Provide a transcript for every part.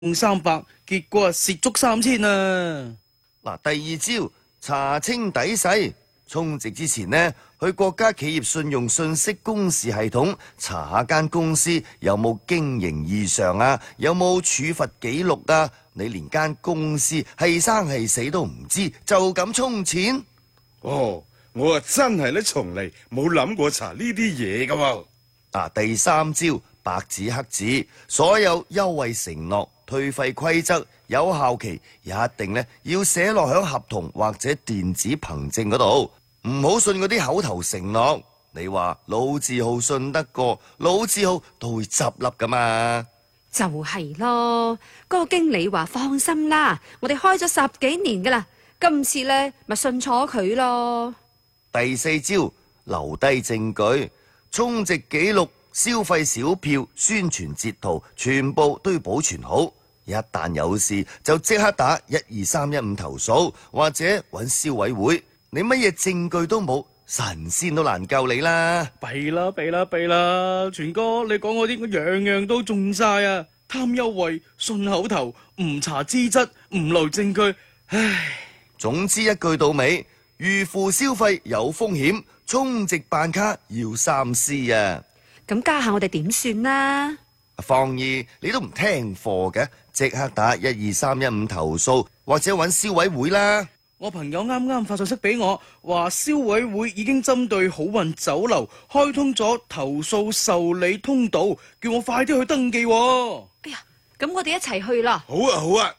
300，結果蝕足3000啊！ 嗱，第二招查清底細，充值之前呢，去國家企業信用信息公示系統查下間公司有冇經營異常啊，有冇處罰記錄啊？你連間公司係生係死都唔知，就咁充錢？ 哦，我啊真係咧從嚟冇諗過查呢啲嘢噶喎。 第三招白紙黑字，所有優惠承諾、退費規則、有效期一定咧要寫落響合同或者電子憑證嗰度，唔好信嗰啲口頭承諾。你話老字號信得過，老字號都會執笠噶嘛？ 就係咯，嗰個經理話放心啦，我哋開咗10幾年噶啦，今次呢咪信錯佢咯。 第四招留低證據，充值記錄、消費小票、宣傳截圖，全部都要保存好。一旦有事就即刻打12315投訴，或者揾消委會。你乜嘢證據都冇，神仙都難救你啦！ 弊啦弊啦弊啦！全哥，你講嗰啲我樣樣都中晒啊！貪優惠、信口頭、唔查資質、唔留證據，唉！ 總之一句到尾，預付消費有風險，充值辦卡要三思啊！ 咁家下我哋點算啦？ 放意你都唔聽課嘅，即刻打12315投訴，或者揾消委會啦。 我朋友啱啱發信息俾我，話消委會已經針對好運酒樓開通咗投訴受理通道，叫我快啲去登記喎。 哎呀，咁我哋一齊去啦。 好啊好啊。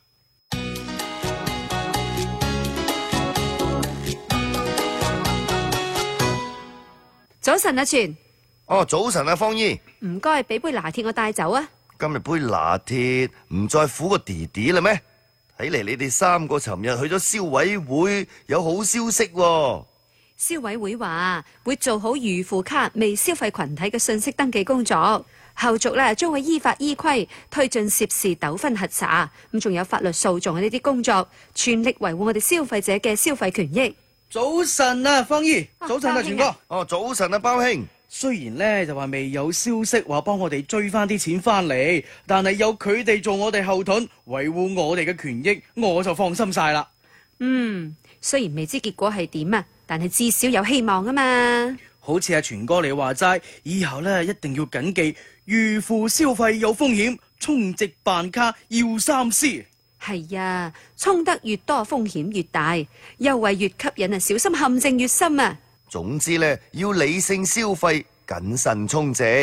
早晨啊，全。 早晨啊，方姨。 唔該，俾杯拿鐵我帶走啊。 今日杯拿鐵唔再苦過弟弟啦咩？睇嚟你哋3個尋日去咗消委會，有好消息喎。 消委會話會做好預付卡未消費群體嘅信息登記工作，後續咧將會依法依規推進涉事糾紛核查，咁仲有法律訴訟嘅呢啲工作，全力維護我哋消費者嘅消費權益。 早晨啊，方姨。早晨啊，全哥。 早晨啊，包兄。 雖然呢就話未有消息話幫我哋追翻啲錢翻嚟，但係有佢哋做我哋後盾，維護我哋嘅權益，我就放心晒啦。 雖然未知結果係點啊，但係至少有希望啊嘛。 好似阿全哥你話齋，以後呢一定要謹記，預付消費有風險，充值辦卡要三思。 係啊，充得越多風險越大，優惠越吸引啊，小心陷阱越深啊。 總之呢，要理性消費，謹慎充值。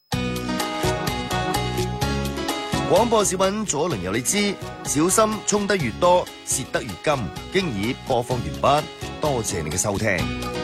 廣播小品左鄰右你知，小心充得越多，蝕得越金。經已播放完畢，多謝你嘅收聽。